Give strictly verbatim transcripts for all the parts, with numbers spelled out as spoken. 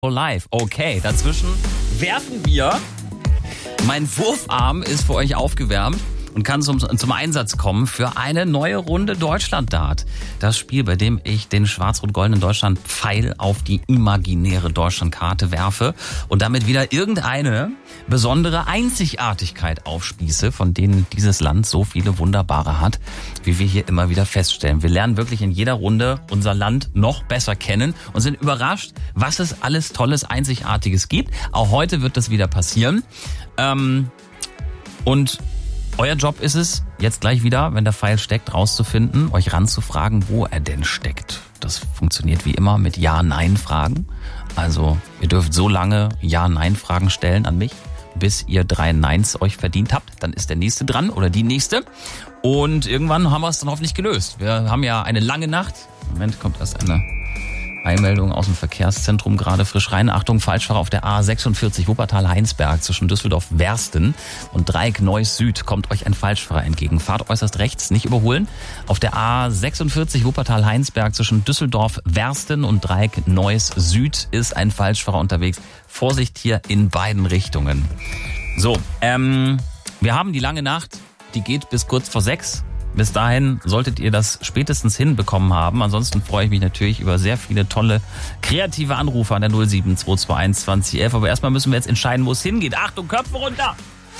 Live. Okay, dazwischen werfen wir. Mein Wurfarm ist für euch aufgewärmt und kann zum, zum Einsatz kommen für eine neue Runde Deutschland-Dart. Das Spiel, bei dem ich den schwarz-rot-goldenen Deutschland-Pfeil auf die imaginäre Deutschlandkarte werfe und damit wieder irgendeine besondere Einzigartigkeit aufspieße, von denen dieses Land so viele wunderbare hat, wie wir hier immer wieder feststellen. Wir lernen wirklich in jeder Runde unser Land noch besser kennen und sind überrascht, was es alles Tolles, Einzigartiges gibt. Auch heute wird das wieder passieren. Ähm, und euer Job ist es, jetzt gleich wieder, wenn der Pfeil steckt, rauszufinden, euch ranzufragen, wo er denn steckt. Das funktioniert wie immer mit Ja-Nein-Fragen. Also ihr dürft so lange Ja-Nein-Fragen stellen an mich, bis ihr drei Neins euch verdient habt. Dann ist der Nächste dran oder die Nächste. Und irgendwann haben wir es dann hoffentlich gelöst. Wir haben ja eine lange Nacht. Moment, kommt erst eine Einmeldung aus dem Verkehrszentrum gerade frisch rein. Achtung, Falschfahrer auf der A sechsundvierzig Wuppertal-Heinsberg zwischen Düsseldorf-Wersten und Dreieck-Neuss-Süd kommt euch ein Falschfahrer entgegen. Fahrt äußerst rechts, nicht überholen. Auf der A sechsundvierzig Wuppertal-Heinsberg zwischen Düsseldorf-Wersten und Dreieck-Neuss-Süd ist ein Falschfahrer unterwegs. Vorsicht hier in beiden Richtungen. So, ähm, wir haben die lange Nacht, die geht bis kurz vor sechs. Bis dahin solltet ihr das spätestens hinbekommen haben. Ansonsten freue ich mich natürlich über sehr viele tolle, kreative Anrufe an der null sieben zwei zwei eins zwanzig elf. Aber erstmal müssen wir jetzt entscheiden, wo es hingeht. Achtung, Köpfe runter!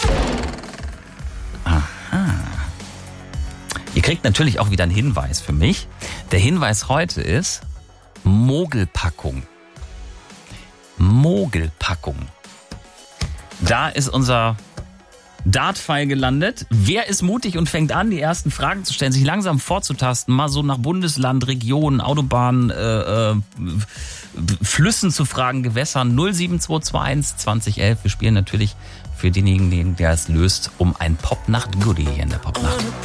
Aha. Ihr kriegt natürlich auch wieder einen Hinweis für mich. Der Hinweis heute ist Mogelpackung. Mogelpackung. Da ist unser Dartpfeil gelandet. Wer ist mutig und fängt an, die ersten Fragen zu stellen, sich langsam vorzutasten, mal so nach Bundesland, Region, Autobahn, äh, äh, Flüssen zu fragen, Gewässern? null sieben zwei zwei eins zwanzig elf. Wir spielen natürlich für denjenigen, der es löst, um ein Popnacht-Goodie hier in der Popnacht.